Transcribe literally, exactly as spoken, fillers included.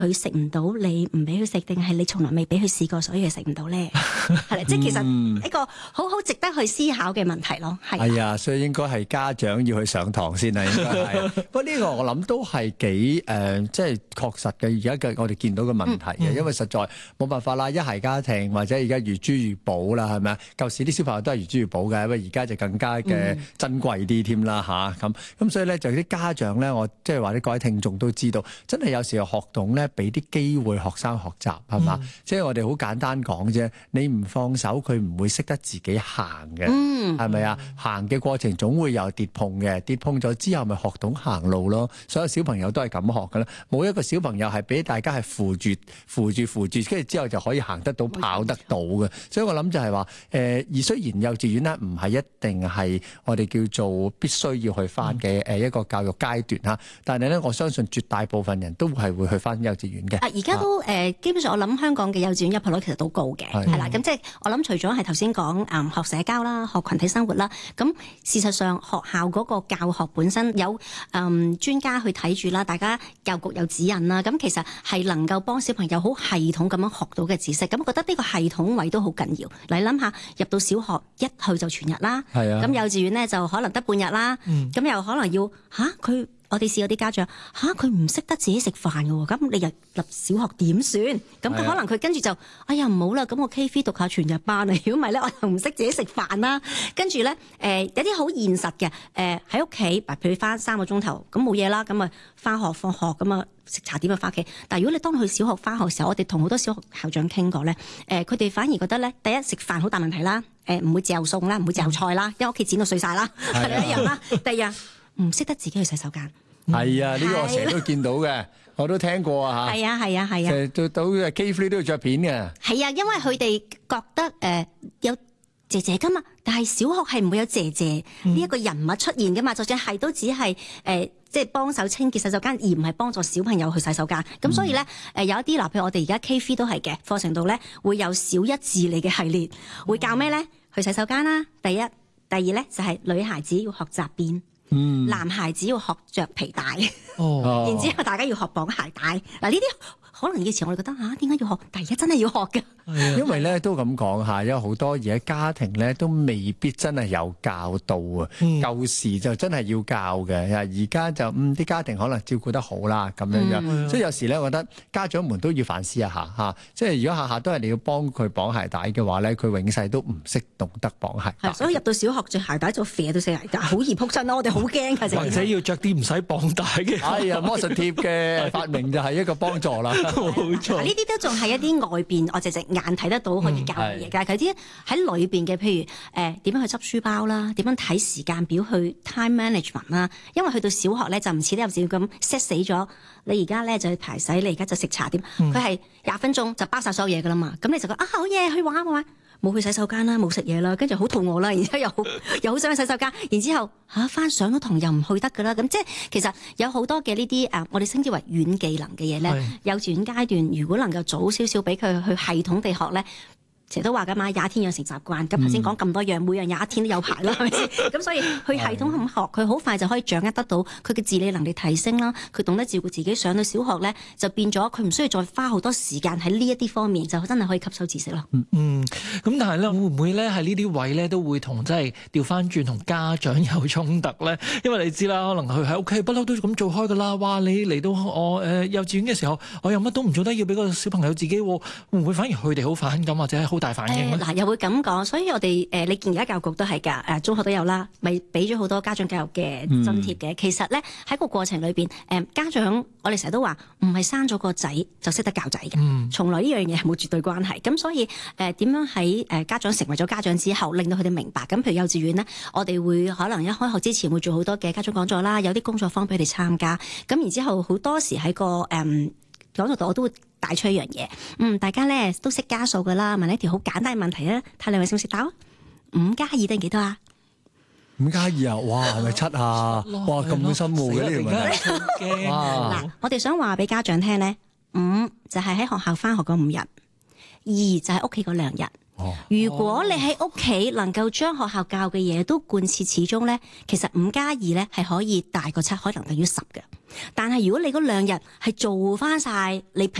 佢食唔到，你唔俾佢食，定係你從來未俾佢試過，所以佢食唔到咧？係啦，即係其實一個好好值得去思考嘅問題咯。係係啊，所以應該係家長要去上堂先啊，應該係。不過呢個我諗都係幾誒，即係確實嘅。而家嘅我哋見到嘅問題嘅，嗯、因為實在冇辦法啦，一孩家庭或者而家如珠如寶啦，係咪啊？舊時啲小朋友都係如珠如寶嘅，不過而家就更加嘅珍貴啲添啦嚇。咁咁、嗯啊、所以咧，就啲家長咧，我即係話啲各位聽眾都知道，真係有時候學懂咧。俾啲機會學生學習係嘛？嗯、即係我哋好簡單講啫。你唔放手，佢唔會識得自己行嘅，係咪啊？行嘅過程總會有跌碰嘅，跌碰咗之後咪學懂行路咯。所有小朋友都係咁學㗎啦。冇一個小朋友係俾大家係扶住、扶住、扶住，跟住之後就可以行得到、跑得到嘅。所以我諗就係話，誒、呃，而雖然幼稚園咧唔係一定係我哋叫做必須要去翻嘅誒一個教育階段嚇，但係咧我相信絕大部分人都係會去翻幼稚園嘅。 啊，而家都誒、呃，基本上我諗香港嘅幼稚園入學率其實都高嘅，係啦。咁即係我諗除咗係頭先講誒學社交啦、學群體生活啦，咁事實上學校嗰個教學本身有誒、嗯、專家去睇住啦，大家教育局有指引啦，咁其實係能夠幫小朋友好系統咁樣學到嘅知識。咁我覺得呢個系統位都好緊要。你諗下，入到小學一去就全日啦，咁、啊、幼稚園咧就可能得半日啦，咁、嗯、又可能要吓佢。我哋試過啲家長吓，佢唔識得自己食飯嘅喎，咁你入入小學點算？咁佢可能佢跟住就哎呀唔好啦，咁我 K 書讀下全日班啊，如果唔係咧，我又唔識自己食飯啦。跟住咧誒有啲好現實嘅誒喺屋企，譬如翻三個鐘頭，咁冇嘢啦，咁啊翻學放學咁啊食茶點啊翻屋企。但係如果你當佢小學翻學嘅時候，我哋同好多小學校長傾過咧，誒佢哋反而覺得咧，第一食飯好大問題啦，誒唔會嚼餸啦，唔會嚼菜啦，因為屋企剪到碎晒啦，係咪一樣啦？第二唔識得自己去洗手間。 係啊，呢、這個我成日都見到嘅，我都聽過啊嚇。 係啊，係啊，係啊。 誒，到到 K 三都要着片嘅。 係啊，因為佢哋覺得誒、呃、有姐姐噶嘛，但係小學係唔會有姐姐呢一個人物出現噶嘛，嗯、就算係都只係誒即係幫手清潔洗手間，而唔係幫助小朋友去洗手間。咁、嗯、所以咧誒、呃、有一啲嗱，譬如我哋而家 K 三都係嘅課程度咧，會有小一自理嘅系列，會教咩咧？去洗手間啦。第一、第二咧就係、是、女孩子要學紮辮。嗯，男孩子要學着皮帶，哦，然之後大家要學綁鞋帶。嗱呢啲可能以前我哋覺得嚇點解要學，但係而家真係要學嘅。 因為咧都咁講嚇，有好多而家家庭咧都未必真係有教導啊。嗯、舊時就真係要教嘅，而家就嗯啲家庭可能照顧得好啦咁樣樣，嗯、所以有時咧，我覺得家長們都要反思一下嚇。即係如果下下都係你要幫佢綁鞋帶嘅話咧，佢永世都唔識懂得綁鞋帶。 所以入到小學着鞋帶就肥到死鞋帶，好易撲親咯。我哋好驚㗎， 或者要着啲唔使綁帶嘅。 哎呀，魔術貼嘅發明就係一個幫助啦。 冇錯， 呢啲都仲係一啲外邊我隻隻眼睇得到可以教嘅嘢，但係佢啲喺裏邊嘅，譬如誒點、呃、樣去執書包啦，點樣睇時間表去 time management 啦。因為去到小學咧就唔似啲幼稚園咁 set 死咗，你而家咧就去排洗，你而家就食茶點，佢係廿分鐘就包晒所有嘢噶啦嘛。咁你就覺得啊好嘢，去玩啊玩。冇去洗手間啦，冇食嘢啦，跟住好肚餓啦，然之後又好又好想去洗手間，然之後嚇翻上咗堂又唔去得噶啦，咁即係其實有好多嘅呢啲誒，我哋稱之為軟技能嘅嘢咧，是幼稚園階段如果能夠早少少俾佢去系統地學咧。成日都話㗎嘛，廿天養成習慣。咁頭先講咁多樣，每樣廿一天都有排啦，係咪先？咁所以佢系統咁學，佢好快就可以掌握得到佢嘅自理能力提升啦。佢懂得照顧自己，上到小學咧就變咗，佢唔需要再花好多時間喺呢一啲方面，就真係可以吸收知識咯。 嗯嗯，咁但係咧會唔會咧喺呢啲位咧都會同即係調翻轉同家長有衝突咧？因為你知啦，可能佢喺屋企不嬲都咁做開㗎啦。哇！你嚟到我誒、呃、幼稚園嘅時候，我又乜都唔做得，要俾個小朋友自己，會唔會反而佢哋好反感或者係好大反應嗱、 呃，又會咁講，所以我哋誒、呃，你見而家教育局都係㗎，誒、呃、中學都有啦，咪俾咗好多家長教育嘅津貼嘅。嗯、其實咧喺個過程裏邊，誒、呃、家長我哋成日都話唔係生咗個仔就識得教仔嘅，嗯、從來呢樣嘢係冇絕對關係。咁所以誒點、呃、樣喺誒家長成為咗家長之後，令到佢哋明白。咁譬如幼稚園呢，我哋會可能一開學之前會做好多嘅家長講座啦，有啲工作坊俾佢哋參加。咁然之後好多時喺個誒。呃講到度我都會帶出一樣嘢，嗯，大家咧都識加數噶啦，問一條好簡單嘅問題啊，睇兩位識唔識答？五加二等於幾多啊？ 五加二啊，哇，係咪七啊？哇，咁深奧嘅呢條問題。 嗱，我哋想話俾家長聽咧，五就係喺學校翻學嗰五日，二就係屋企嗰兩日。 哦， 如果你喺屋企能夠將學校教嘅嘢都貫徹始終咧，其實五加二咧係可以大過七，可能等於十嘅。但係如果你嗰兩日係做翻晒你